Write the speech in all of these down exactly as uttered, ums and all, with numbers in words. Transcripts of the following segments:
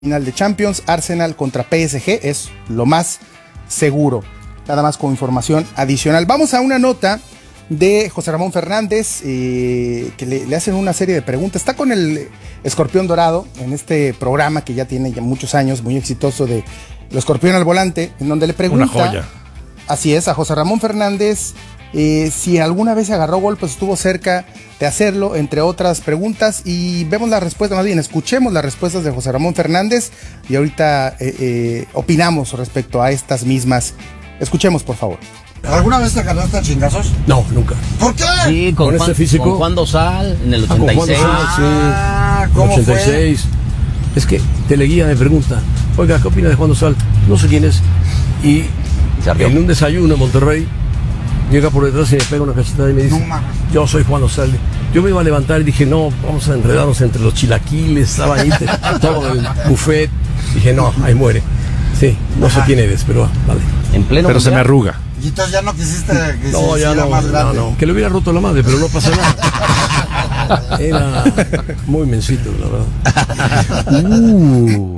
Final de Champions, Arsenal contra P S G es lo más seguro. Nada más con información adicional. Vamos a una nota de José Ramón Fernández, eh, que le, le hacen una serie de preguntas. Está con el Escorpión Dorado en este programa que ya tiene ya muchos años, muy exitoso, de El Escorpión al Volante, en donde le pregunta, una joya. Así es, a José Ramón Fernández, eh, si alguna vez se agarró gol, pues estuvo cerca de hacerlo, entre otras preguntas, y vemos la respuesta, más bien escuchemos las respuestas de José Ramón Fernández y ahorita eh, eh, opinamos respecto a estas mismas. Escuchemos, por favor. ¿Alguna vez te ganaste a chingazos? No, nunca. ¿Por qué? Sí, con, ¿Con Juan, este físico? con Juan Dosal en el Ah, con ochenta y seis. Juan Dosal, sí. Ah, ¿cómo ochenta y seis. fue? Es que Teleguía me pregunta, oiga, ¿qué opina de Juan Dosal? No sé quién es. Y en un desayuno en Monterrey, llega por detrás y me pega una cachetada y me dice, No, yo soy Juan Dosal. Yo me iba a levantar y dije, no, vamos a enredarnos entre los chilaquiles, estaba ahí todo el buffet. Dije, no, ahí muere. Sí, no Ajá. sé quién eres, pero ah, vale. En pleno Pero se me mundial. arruga. Y entonces ya no quisiste que No, se ya hiciera no, más no, grande. no. Que le hubiera roto la madre, pero no pasa nada. Era muy mensito, la verdad. Uh.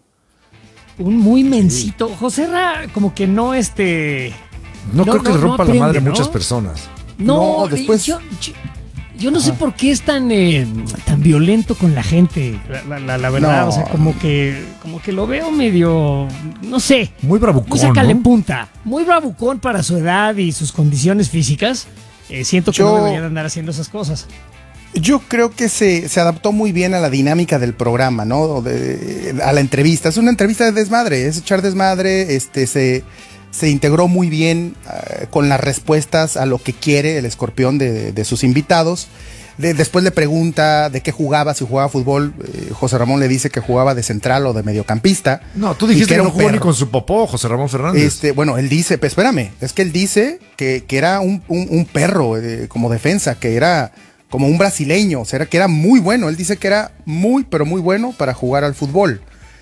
Un muy mensito. José Ra, como que no este. No, No, creo que no, le no rompa aprende, la madre a ¿no? muchas personas. No, No, después- Yo, yo, yo no sé por qué es tan, eh, tan violento con la gente. La, la- la- la verdad, No. o sea, como que, como que lo veo medio. No sé. Muy bravucón, Muy sácale ¿no? punta. Muy bravucón para su edad y sus condiciones físicas. Eh, siento que Yo- no debería de andar haciendo esas cosas. Yo creo que se, se adaptó muy bien a la dinámica del programa, ¿no? De- a la entrevista. Es una entrevista de desmadre, es echar desmadre. Este, se, se integró muy bien uh, con las respuestas a lo que quiere el Escorpión de, de sus invitados. De, después le pregunta de qué jugaba, si jugaba fútbol. Eh, José Ramón le dice que jugaba de central o de mediocampista. No, tú y dijiste que, era no un jugó ni perro. con su popó, José Ramón Fernández. Este, bueno, él dice, pues espérame, es que él dice que, que era un, un, un perro eh, como defensa, que era como un brasileño, o sea, era, que era muy bueno. Él dice que era muy, pero muy bueno para jugar al fútbol.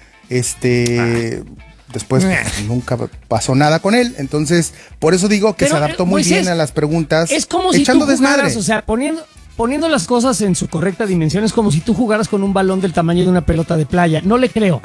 Este, después pues, nunca pasó nada con él, entonces por eso digo que Pero, se adaptó eh, muy Moisés, bien a las preguntas. Es como si tú echando jugaras, desmadre. o sea, poniendo, poniendo las cosas en su correcta dimensión, es como si tú jugaras con un balón del tamaño de una pelota de playa. No le creo.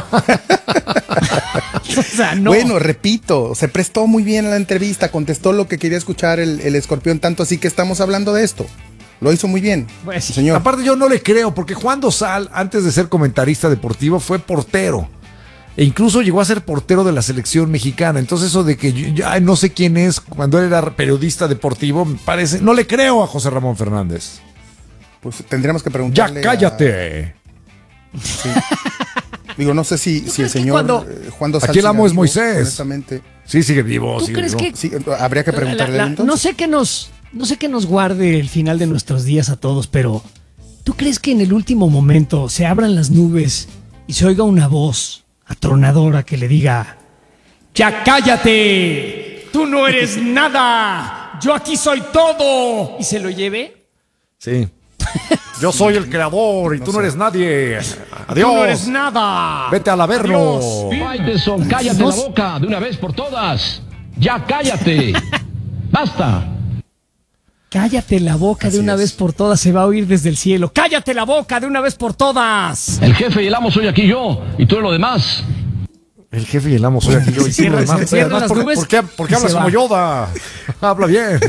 O sea, no. Bueno, repito, se prestó muy bien a la entrevista, contestó lo que quería escuchar el, el Escorpión, tanto así que estamos hablando de esto. Lo hizo muy bien, Pues, señor. Aparte yo no le creo, porque Juan Dosal, antes de ser comentarista deportivo, fue portero. E incluso llegó a ser portero de la selección mexicana. Entonces eso de que yo, yo, ay, no sé quién es, cuando él era periodista deportivo, me parece... No le creo a José Ramón Fernández. Pues tendríamos que ¡Ya preguntarle. cállate! a- sí. Digo, no sé si, si el crees que señor cuando- eh, Juan Dosal Aquí el siga amo es vivo, Moisés. honestamente. Sí, sigue vivo. ¿Tú sigue crees vivo. que Sí, habría que preguntarle La- la- entonces. no sé qué nos, no sé qué nos guarde el final de nuestros días a todos, pero ¿tú crees que en el último momento se abran las nubes y se oiga una voz atronadora que le diga: ¡ya cállate! ¡Tú no eres nada! ¡Yo aquí soy todo! ¿Y se lo lleve? Sí. Yo soy el creador y tú no eres nadie. Adiós. ¡Tú no eres nada! Vete al averno. Faitelson, cállate No la s- boca de una vez por todas. Ya cállate. Basta. Cállate la boca Así de una es. vez por todas, se va a oír desde el cielo. ¡Cállate la boca de una vez por todas! El jefe y el amo soy aquí yo y todo lo demás. El jefe y el amo soy aquí yo. Se y tú cierran- lo demás. se cierran Además, las ¿por, nubes por qué, por qué y hablas se como va. Yoda? Habla bien.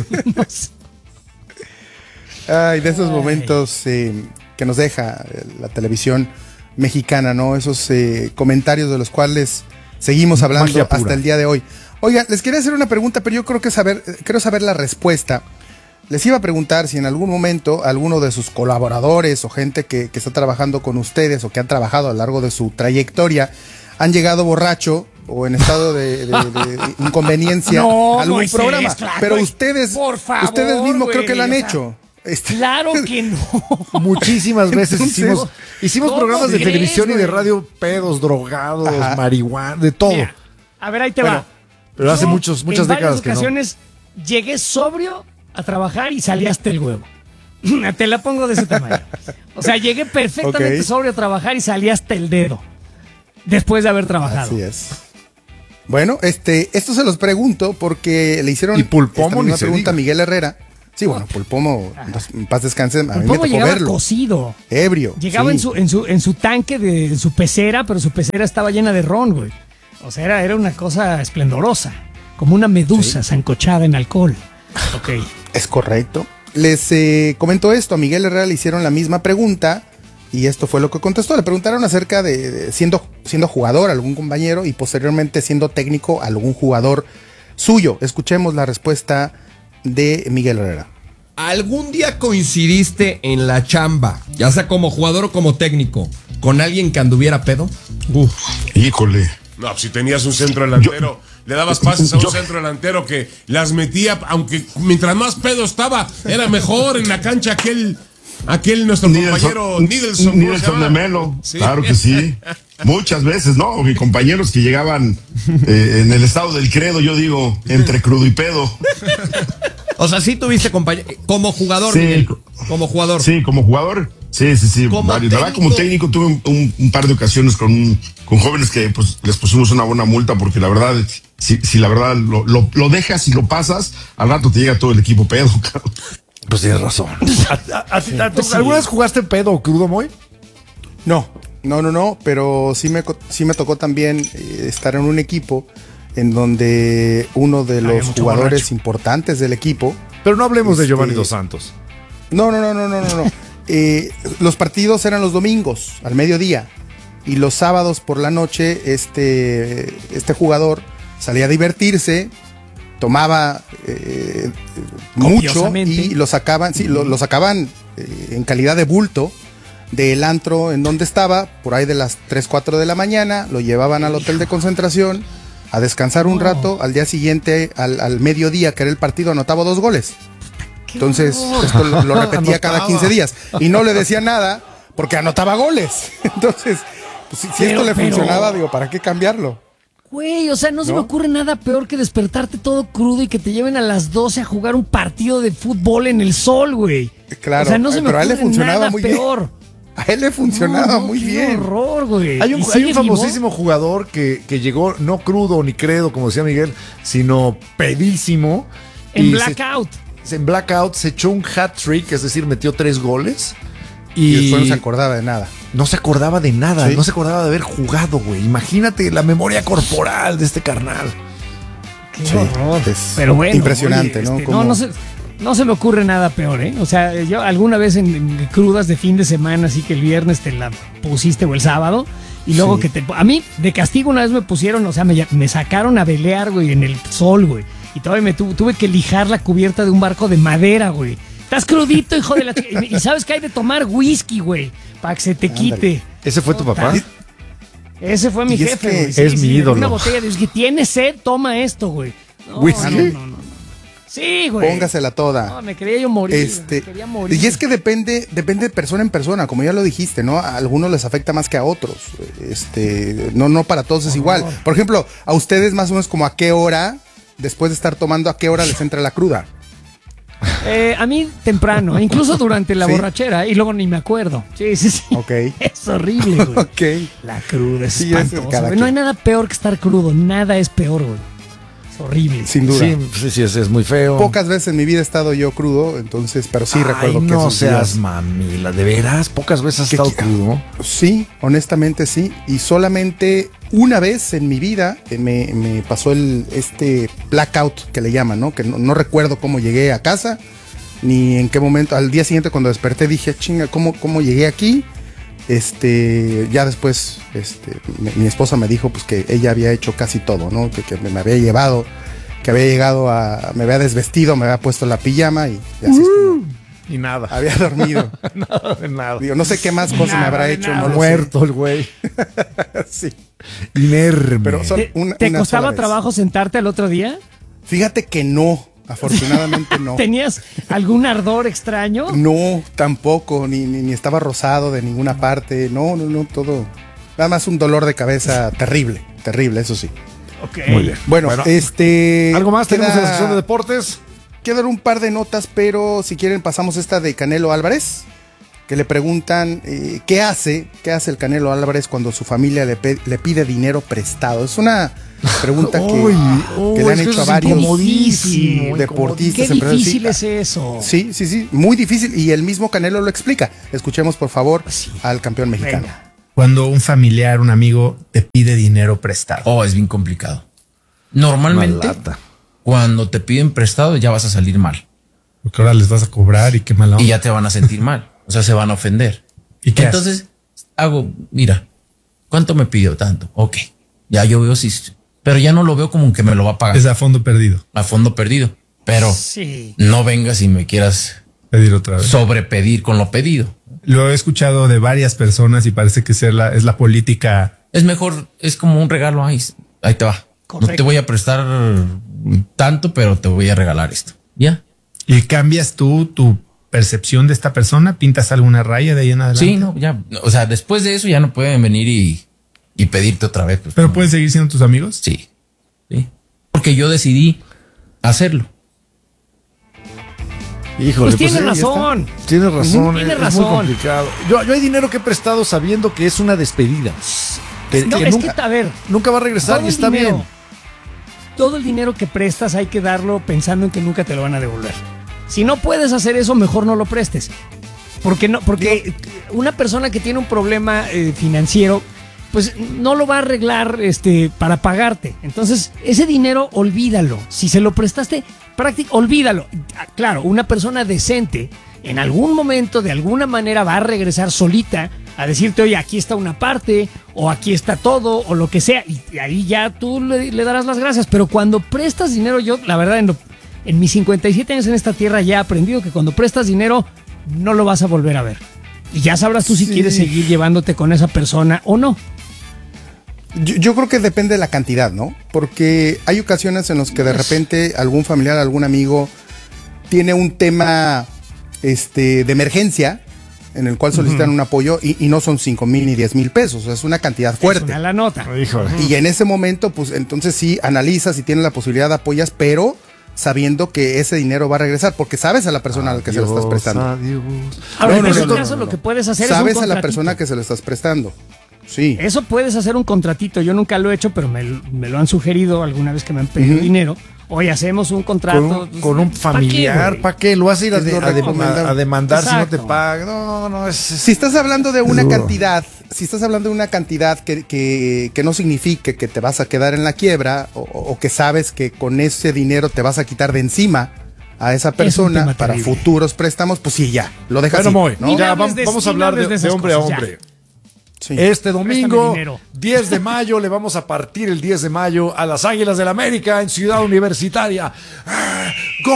Ay, de esos momentos eh, que nos deja eh, la televisión mexicana, ¿no? Esos eh, comentarios de los cuales seguimos hablando Magia pura. hasta el día de hoy. Oiga, les quería hacer una pregunta, pero yo creo que saber, eh, quiero saber la respuesta. Les iba a preguntar si en algún momento alguno de sus colaboradores o gente que, que está trabajando con ustedes o que han trabajado a lo largo de su trayectoria han llegado borracho o en estado de, de- de inconveniencia No, a algún Moisés, programa. claro, pero güey. ustedes, Por favor, ustedes mismos creo que lo han güey, o sea, hecho. Este- ¡Claro que no! Muchísimas veces Entonces, hicimos, hicimos ¿cómo programas de crees, televisión y de güey? radio, pedos, drogados, Ajá. marihuana, de todo. Mira, a ver, ahí te Bueno, va. pero hace Yo, muchos, muchas en varias décadas que no. ocasiones llegué sobrio a trabajar y salí hasta el huevo. Te la pongo de ese tamaño. O sea, llegué perfectamente Ok. sobrio a trabajar y salí hasta el dedo. Después de haber trabajado. Así es. Bueno, este, esto se los pregunto porque le hicieron Y Pulpomo esta misma ni se pregunta a diga. Miguel Herrera. Sí, bueno, Pulpomo, en paz descanse, a mí me Pulpomo tocó llegaba verlo. cocido. Ebrio. Llegaba sí. en, su, en, su, en su tanque de en su pecera, pero su pecera estaba llena de ron, güey. O sea, era, era una cosa esplendorosa. Como una medusa Sí. zancochada en alcohol. Ok. Es correcto. Les eh, comento esto, a Miguel Herrera le hicieron la misma pregunta y esto fue lo que contestó. Le preguntaron acerca de, de siendo, siendo jugador algún compañero y posteriormente siendo técnico algún jugador suyo. Escuchemos la respuesta de Miguel Herrera. ¿Algún día coincidiste en la chamba, ya sea como jugador o como técnico, con alguien que anduviera pedo? Uf. Híjole. No, pues si tenías un centro delantero, Yo- le dabas pases a un yo- centro delantero que las metía, aunque mientras más pedo estaba, era mejor en la cancha aquel, aquel nuestro compañero Nidelson. ¿cómo se Nidelson llama? de Melo. Sí. Claro que sí. Muchas veces, ¿no? Mi compañeros que llegaban eh, en el estado del credo, yo digo, entre crudo y pedo. O sea, sí tuviste compañero, como jugador, Sí. Miguel, como jugador. Sí, como jugador. Sí, sí, sí. Como varios. La verdad, técnico. como técnico tuve un, un- un par de ocasiones con, con jóvenes que pues les pusimos una buena multa porque la verdad, si, si la verdad lo, lo, lo dejas y lo pasas, al rato te llega todo el equipo pedo, cabrón. Pues tienes razón. ¿A- a- a ti- a- ¿tú Sí. ¿Alguna vez jugaste pedo o crudo, Moy? No, no, no, no, pero sí me, co- sí me tocó también eh, estar en un equipo en donde uno de Había los mucho jugadores borracho. importantes del equipo. Pero no hablemos de Este- Giovanni Dos Santos. No, no, no, no, no, no. no. Eh, los partidos eran los domingos, al mediodía. Y los sábados por la noche, este, este jugador salía a divertirse, tomaba eh, mucho Copiosamente. y lo sacaban, sí, lo, lo sacaban eh, en calidad de bulto del antro en donde estaba, por ahí de las tres, cuatro de la mañana, lo llevaban al hotel de concentración a descansar un rato, al día siguiente, al, al mediodía, que era el partido, anotaba dos goles. Entonces, esto lo, lo repetía cada Anotaba. quince días y no le decía nada porque anotaba goles. Entonces, pues, si, si Pero- esto le pero- funcionaba, digo, ¿para qué cambiarlo? Güey, o sea, no, se ¿No? me ocurre nada peor que despertarte todo crudo y que te lleven a las doce a jugar un partido de fútbol en el sol, güey. Claro, O sea, no se eh, me pero a él le ocurre funcionaba nada muy bien. peor. A él le funcionaba No, no, muy qué bien. horror, güey. Hay un, ¿Y hay un sigue vivo? famosísimo jugador que, que llegó no crudo ni credo, como decía Miguel, sino pedísimo. En y se- blackout. se- en blackout se echó un hat trick, es decir, metió tres goles. Y Y, después no se acordaba de nada. no se acordaba de nada, Sí. no se acordaba de haber jugado, güey. Imagínate la memoria corporal de este carnal. Qué Sí, horror. es Pero bueno. impresionante, oye, ¿no? este, Cómo- no, no se, no se me ocurre nada peor, ¿eh? O sea, yo alguna vez en, en crudas de fin de semana, así que el viernes te la pusiste o el sábado, y luego Sí. que te. A mí, de castigo, una vez me pusieron, o sea, me, me sacaron a velear, güey, en el sol, güey. Y todavía me tu- tuve que lijar la cubierta de un barco de madera, güey. Estás crudito, hijo de la chica. Y, y sabes que hay de tomar whisky, güey, para que se te Ándale. quite. ¿Ese fue tu papá? Ese fue mi Y es jefe, que güey. Sí, es sí, mi me dio ídolo. Una botella de whisky. ¿Tienes sed? Toma esto, güey. No, ¿Whisky? no, no, no, no. Sí, güey. Póngasela toda. No, me quería yo morir. Este, me quería morir. y es que depende, depende de persona en persona, como ya lo dijiste, ¿no? A algunos les afecta más que a otros. Este, no, no para todos es igual. Por ejemplo, a ustedes más o menos como a qué hora, después de estar tomando, a qué hora les entra la cruda. Eh, a mí temprano, incluso durante la ¿Sí? borrachera, y luego ni me acuerdo. Sí, sí, sí. Ok. Es horrible, güey. Ok. La cruda es Sí, es espantosa, cada güey. No hay quien. nada peor que estar crudo. Nada es peor, güey. Es horrible. Sin duda. Sí, sí, sí, es, es muy feo. Pocas veces en mi vida he estado yo crudo, entonces, pero sí Ay, recuerdo que no esos seas días- mamila, de veras, pocas veces has ¿Qué estado qui- crudo. Sí, honestamente sí. Y solamente una vez en mi vida eh, me, me pasó el este blackout que le llaman, ¿no? Que no, no recuerdo cómo llegué a casa, ni en qué momento. Al día siguiente cuando desperté dije, chinga, ¿cómo, cómo llegué aquí? Este, ya después, este, mi, mi esposa me dijo pues que ella había hecho casi todo, ¿no? Que, que me había llevado, que había llegado a, me había desvestido, me había puesto la pijama y, y así es como Y nada. había dormido. Nada de nada. Digo, no sé qué más cosas me Nada habrá de hecho, nada. no lo sé. Muerto el güey. Sí. Inerme. Pero son- ¿Te, una- te una costaba sola vez. trabajo sentarte al otro día? Fíjate que no, afortunadamente no. ¿Tenías algún ardor extraño? No, tampoco, ni, ni, ni estaba rosado de ninguna parte. No, no, no, todo. Nada más un dolor de cabeza terrible, terrible, eso sí. Ok. Muy bien. Bueno, Bueno, este. ¿Algo más queda- tenemos en la sección de deportes? Quedan un par de notas, pero si quieren pasamos esta de Canelo Álvarez, que le preguntan eh, qué hace, qué hace el Canelo Álvarez cuando su familia le, pe- le pide dinero prestado. Es una pregunta que, Uy, que uy, le han es que hecho eso a es varios incomodísimo, deportistas. Qué empresarios. difícil Sí, es eso. Sí, sí, sí, muy difícil. Y el mismo Canelo lo explica. Escuchemos, por favor, al campeón mexicano. Venga. Cuando un familiar, un amigo te pide dinero prestado. Oh, es bien complicado. Normalmente, Una lata. cuando te piden prestado, ya vas a salir mal. Porque ahora les vas a cobrar y qué mala onda. Y ya te van a sentir mal. O sea, se van a ofender. ¿Y qué Entonces, hago, mira, ¿cuánto me pidió? Tanto. Ok. Ya yo veo si. Pero ya no lo veo como que me lo va a pagar. Es a fondo perdido. A fondo perdido. Pero Sí. no vengas y me quieras Pedir otra vez. sobrepedir con lo pedido. Lo he escuchado de varias personas y parece que ser la, es la política. Es mejor, es como un regalo. Ahí, ahí te va. Correcto. No te voy a prestar tanto, pero te voy a regalar esto. ¿Ya? ¿Y cambias tú tu percepción de esta persona? ¿Pintas alguna raya de ahí en adelante? Sí, no, ya. O sea, después de eso ya no pueden venir y, y pedirte otra vez. Pues, ¿Pero no. pueden seguir siendo tus amigos? Sí. Sí. Porque yo decidí hacerlo. Híjole, Pues tiene ahí está. razón. Tiene razón. Ujú, tiene es razón. muy complicado. Yo, yo hay dinero que he prestado sabiendo que es una despedida. Que, No, que es nunca, que, a ver, nunca va a regresar todo y el está dinero- bien. Todo el dinero que prestas hay que darlo pensando en que nunca te lo van a devolver. Si no puedes hacer eso, mejor no lo prestes. Porque no, porque una persona que tiene un problema eh, financiero, pues no lo va a arreglar este, para pagarte. Entonces, ese dinero, olvídalo. Si se lo prestaste, prácticamente, olvídalo. Ah, Claro, una persona decente, en algún momento, de alguna manera, va a regresar solita a decirte, oye, aquí está una parte, o aquí está todo, o lo que sea. Y ahí ya tú le, le darás las gracias. Pero cuando prestas dinero, yo, la verdad, en, lo- en mis cincuenta y siete años en esta tierra ya he aprendido que cuando prestas dinero, no lo vas a volver a ver. Y ya sabrás tú si Sí. quieres seguir llevándote con esa persona o no. Yo, yo creo que depende de la cantidad, ¿no? Porque hay ocasiones en las que de repente algún familiar, algún amigo tiene un tema este, de emergencia en el cual solicitan un apoyo y, y no son cinco mil ni diez mil pesos, o sea, es una cantidad Es fuerte. una la nota. Híjole. Y en ese momento, pues entonces sí analizas y tienes la posibilidad de apoyas, pero sabiendo que ese dinero va a regresar, porque sabes a la persona a la que se lo estás prestando. Adiós. Ahora, No, en no, ese no, caso, no, lo que puedes hacer es Sabes un a la contratito. persona que se lo estás prestando. Sí. Eso puedes hacer un contratito. Yo nunca lo he hecho, pero me, me lo han sugerido alguna vez que me han pedido Ujú. dinero. Oye, hacemos un contrato. Con un, con un ¿Pa' qué, familiar, güey? ¿para qué? Lo vas a ir a, Es de- lo a de- recomendable. a demandar si no Exacto. te pagan. No, no, es. es- Si estás hablando de una duro. cantidad, si estás hablando de una cantidad que, que, que no signifique que te vas a quedar en la quiebra o, o que sabes que con ese dinero te vas a quitar de encima a esa persona tema para terrible. futuros préstamos, pues sí, ya, lo dejas Bueno, así, Moy, ¿no? Ni me ya hables vam- de- vamos a ni me hablar de, hables de de esas hombre a cosas, ya. hombre. Sí. Este domingo, dinero. diez de mayo, le vamos a partir el diez de mayo a las Águilas del América en Ciudad Universitaria. ¡Ah!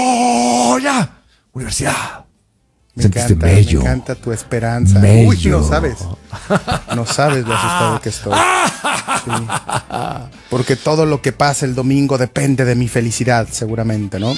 ¡Goya! Universidad. Me Sentiste encanta, bello. me encanta tu esperanza. Bello. Uy, no sabes. No sabes lo asustado que estoy. Sí. Porque todo lo que pasa el domingo depende de mi felicidad, seguramente, ¿no?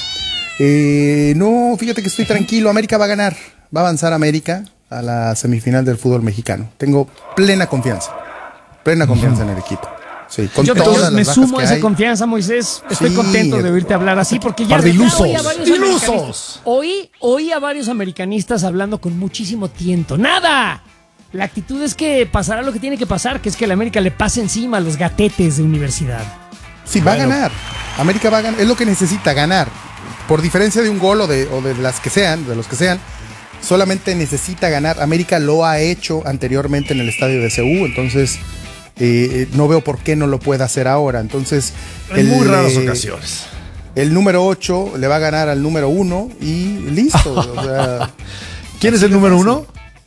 Eh, no, fíjate que estoy tranquilo. América va a ganar. Va a avanzar América a la semifinal del fútbol mexicano. Tengo plena confianza. Plena confianza en el equipo. Sí, con Yo todas también me las bajas sumo que a esa hay. confianza, Moisés. Estoy Sí. contento de oírte hablar así porque ya Par de ya ilusos. oí a varios ¡Ilusos! americanistas. Oí, oí a varios americanistas hablando con muchísimo tiento. ¡Nada! La actitud es que pasará lo que tiene que pasar, que es que la América le pase encima a los gatetes de universidad. Sí, va a ganar. América va a ganar. Es lo que necesita, ganar. Por diferencia de un gol o de, o de las que sean, de los que sean, solamente necesita ganar. América lo ha hecho anteriormente en el estadio de C U, entonces eh, no veo por qué no lo pueda hacer ahora. Entonces, En muy raras eh, ocasiones. El número ocho le va a ganar al número uno y listo. O sea, ¿Quién es el número uno?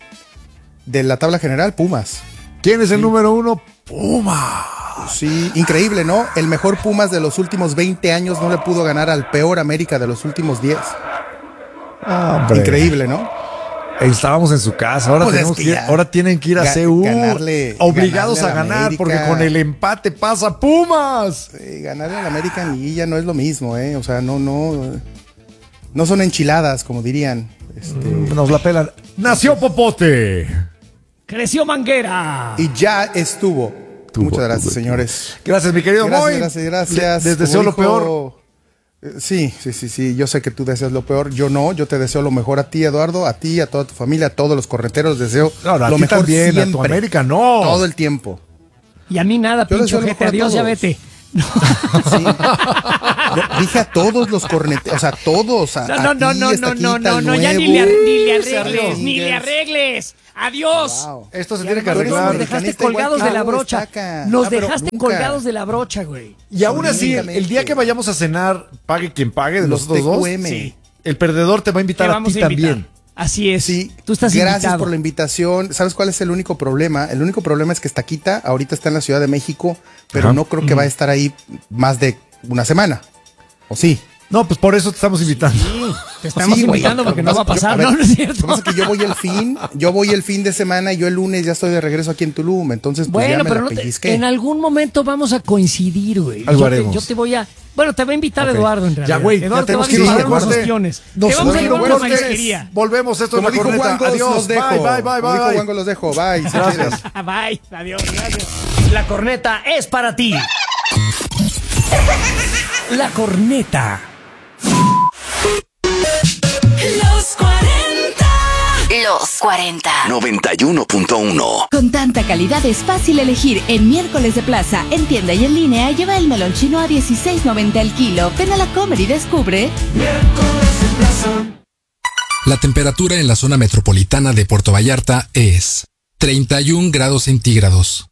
de la tabla general, Pumas. ¿Quién es el número uno? Puma. Sí, increíble, ¿no? El mejor Pumas de los últimos veinte años no le pudo ganar al peor América de los últimos diez. Hombre. Increíble, ¿no? Estábamos en su casa, ahora, Pues tenemos es que que ir- ya. ahora tienen que ir a Ga- C U ganarle- obligados ganarle a a la ganar América. porque con el empate pasa Pumas. Eh, ganarle al América en liguilla no es lo mismo, ¿eh? O sea, no, no. No son enchiladas, como dirían. Este, Nos la pelan. Nació Popote. ¡Creció Manguera! y ya estuvo. Tuvo, Muchas gracias, tuvo, señores. Gracias, mi querido Gracias, Moy. gracias, gracias. Les Como deseo lo dijo- peor. Eh, Sí, sí, sí, sí. Yo sé que tú deseas lo peor. Yo no. Yo te deseo lo mejor a ti, Eduardo, a ti, a toda tu familia, a todos los correteros. Deseo No, no, a lo ti mejor también, a tu siempre. América, no. Todo el tiempo. Y a mí nada, Yo les pinche deseo lo ojete. mejor a Adiós, ya todos. vete. Sí. No, dije a todos los corneteros, o sea, a todos. A, No, a no, no, ti, no, esta no, no, Quita, no, al no, ya ni nuevo. le, ni le Se arregles, arregló. ni le arregles. Adiós. Wow. Esto se Ya tiene que nos arreglar. Nos dejaste Americanista igual colgados que de la tú, brocha. estaca. Nos Ah, pero dejaste nunca. colgados de la brocha, güey. Y aún así, el, el día que vayamos a cenar, pague quien pague de los, Los otros dos, T Q M. Sí. el perdedor te va a Te invitar a vamos ti a invitar. también. Así es. Sí, Tú estás gracias invitado. por la invitación. ¿Sabes cuál es el único problema? El único problema es que Estaquita ahorita está en la Ciudad de México, pero Ajá. no creo que va a estar ahí más de una semana. ¿O sí? No, pues por eso te estamos invitando. Te estamos Sí, güey, invitando porque no va a yo- pasar, ver, ¿no? No es cierto. Lo que pasa es que yo voy el fin, yo voy el fin de semana y yo el lunes ya estoy de regreso aquí en Tulum, entonces pues ya Bueno, me pero la no te- pellizqué. en algún momento vamos a coincidir, güey. Algo Yo te, haremos. yo te voy a... Bueno, te va a invitar Ok. Eduardo en realidad. Ya, güey, ya Eduardo te va tenemos a que ir a llevar unos corte. ostiones. Nos Te vamos a vamos llevar a una corte. marisquería. Volvemos, esto es Como la dijo corneta. Juan Gos, Adiós, los dejo. bye, bye, bye, Como dijo bye. Juan Gos, los dejo. Bye. si Gracias. quieres. Bye, adiós, gracias. La corneta es para ti. La corneta. Los cuarenta. Los cuarenta. noventa y uno punto uno. Con tanta calidad es fácil elegir. En Miércoles de Plaza, en tienda y en línea, lleva el melón chino a dieciséis noventa el kilo. Ven a la Comer y descubre. Miércoles de Plaza. La temperatura en la zona metropolitana de Puerto Vallarta es treinta y un grados centígrados.